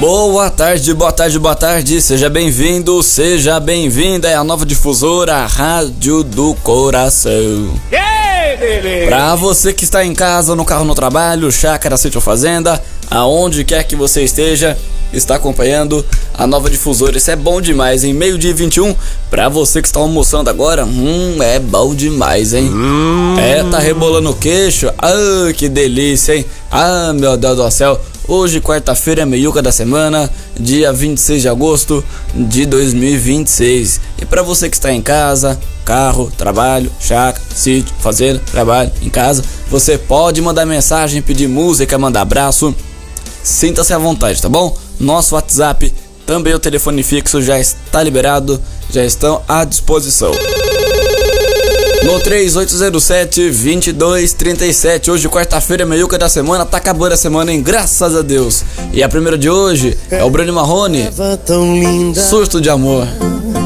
Boa tarde, boa tarde, boa tarde. Seja bem-vindo, seja bem-vinda. É a nova difusora, a Rádio do Coração. Pra você que está em casa, no carro, no trabalho, chácara, sítio ou fazenda, aonde quer que você esteja, está acompanhando a nova difusora. Isso é bom demais, hein? 12h21, pra você que está almoçando agora, é bom demais, hein? Tá rebolando o queixo, que delícia, hein? Meu Deus do céu. Hoje, quarta-feira, é meiuca da semana, dia 26 de agosto de 2026. E pra você que está em casa, carro, trabalho, chácara, sítio, fazenda, trabalho, em casa, você pode mandar mensagem, pedir música, mandar abraço. Sinta-se à vontade, tá bom? Nosso WhatsApp, também o telefone fixo já está liberado, já estão à disposição. No 3807-2237. Hoje, quarta-feira, meiuca da semana. Tá acabando a semana, hein? Graças a Deus. E a primeira de hoje é o Bruno Marrone, Surto de Amor.